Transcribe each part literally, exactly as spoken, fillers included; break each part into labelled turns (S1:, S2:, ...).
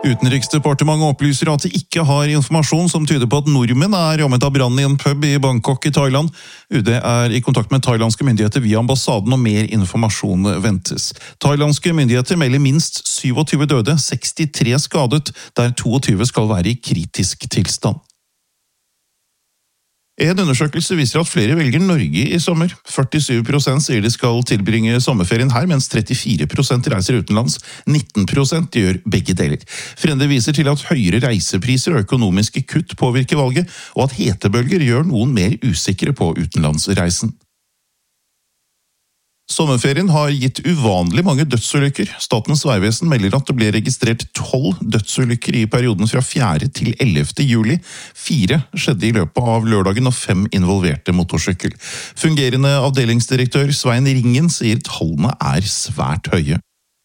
S1: Utenriksdepartementet opplyser at de ikke har informasjon som tyder på at nordmenn er rammet av brannen i en pub i Bangkok i Thailand. U D er i kontakt med thailandske myndigheter via ambassaden, og mer informasjon ventes. Thailandske myndigheter melder minst syvogtyve døde, sekstitre skadet, der toogtyve skal være i kritisk tilstand. En undersøkelse viser at flere velger Norge i sommer. førtisju prosent sier de skal tilbringe sommerferien her, mens trettifire prosent reiser utenlands. nitten prosent gjør begge deler. Frende viser til at høyere reisepriser og økonomiske kutt påvirker valget, og at hetebølger gjør noen mer usikre på utenlandsreisen. Sommerferien har gitt uvanlig mange dødsulykker. Statens vegvesen melder at det ble registrert tolv dødsulykker i perioden fra fjerde til ellevte juli. Fire skjedde i løpet av lørdagen, og fem involverte motorsykkel. Fungerende avdelingsdirektør Svein Ringen sier tallene er svært høye.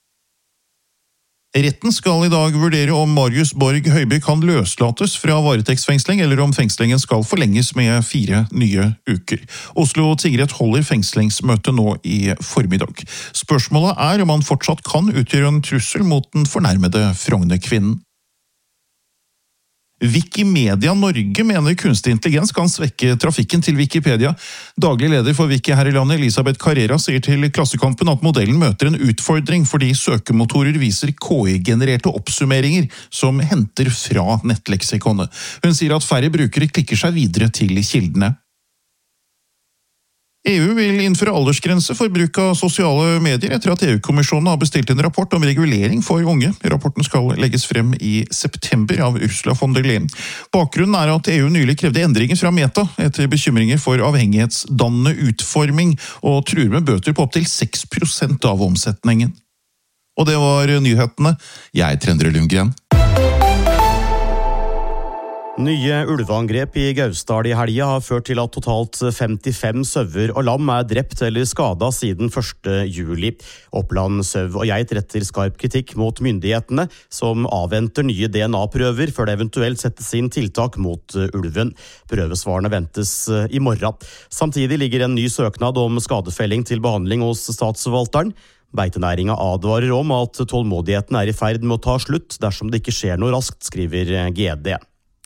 S1: Retten skal i dag vurdere om Marius Borg Høiby kan løslates fra varetektsfengsling, eller om fengslingen skal forlenges med fire nye uker. Oslo tingrett holder fengslingsmøte nå i formiddag. Spørsmålet er om han fortsatt kan utgjøre en trussel mot den fornærmede Frogner-kvinnen. Wikimedia Norge mener kunstig intelligens kan svekke trafikken til Wikipedia. Daglig leder for Wiki her i landet, Elisabeth Carrera, sier til Klassekampen at modellen møter en utfordring fordi søkemotorer viser K I-genererte oppsummeringer som henter fra nettleksikonet. Hun sier at færre brukere klikker seg videre til kildene. E U vil innføre aldersgrense for bruk av sosiale medier etter at E U-kommisjonen har bestilt en rapport om regulering for unge. Rapporten skal legges frem i september av Ursula von der Leyen. Bakgrunnen er at E U nylig krevde endringer fra Meta etter bekymringer for avhengighetsdannende utforming, og truer med bøter på opp til seks prosent av omsetningen. Og det var nyhetene. Jeg er Trendre Lundgren.
S2: Nye ulveangrep i Gausdal i helga har ført til at totalt femtifem sauer og lam er drept eller skadet siden første juli. Oppland Sau og Geit retter skarp kritikk mot myndighetene, som avventer nye D N A-prøver før det eventuelt settes inn tiltak mot ulven. Prøvesvarene ventes i morgen. Samtidig ligger en ny søknad om skadefelling til behandling hos statsforvalteren. Beitenæringa advarer om at tålmodigheten er i ferd med å ta slutt dersom det ikke skjer noe raskt, skriver G D.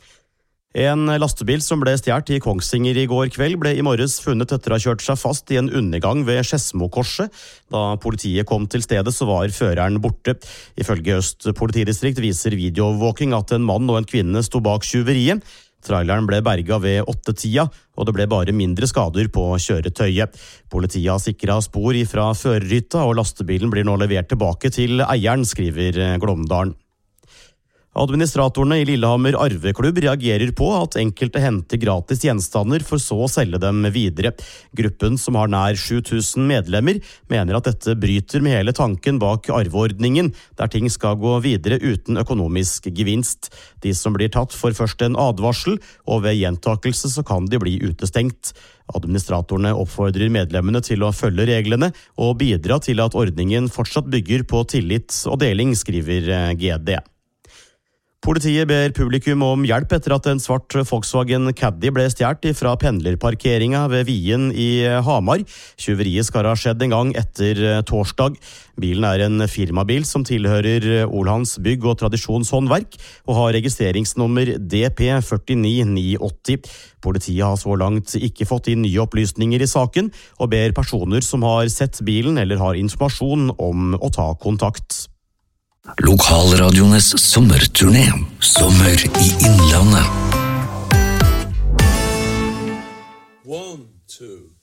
S2: En lastebil som ble stjert i Kongsvinger i går kveld ble i morges funnet etter å ha kjørt seg fast i en undergang ved Skedsmokorset. Da politiet kom til stedet så var føreren borte. Ifølge Øst politidistrikt viser videoovervåking at en mann og en kvinne sto bak tjuveriet. Traileren ble berget ved åttetida, og det ble bare mindre skader på kjøretøyet. Politiet har sikret spor fra førerhytta, og lastebilen blir nå levert tilbake til eieren, skriver Glåmdalen. Administratorene i Lillehammer Arveklubb reagerer på at enkelte henter gratis gjenstander for så å selge dem videre. Gruppen, som har nær sju tusen medlemmer, mener at dette bryter med hele tanken bak arveordningen, der ting skal gå videre uten økonomisk gevinst. De som blir tatt får først en advarsel, og ved gjentakelse så kan de bli utestengt. Administratorene oppfordrer medlemmene til å følge reglene og bidra til at ordningen fortsatt bygger på tillit og deling, skriver G D. Politiet ber publikum om hjelp etter at en svart Volkswagen Caddy ble stjert fra pendlerparkeringa ved Vien i Hamar. Tjuveriet skal ha skjedd en gang etter torsdag. Bilen er en firmabil som tilhører Olhans Bygg- og Tradisjonshåndverk og har registreringsnummer D P fire ni ni åtti. Politiet har så langt ikke fått inn nye opplysninger i saken, og ber personer som har sett bilen eller har informasjon om å ta kontakt.
S3: Lokalradiones sommerturné. Sommer i Innlandet.
S4: One, two.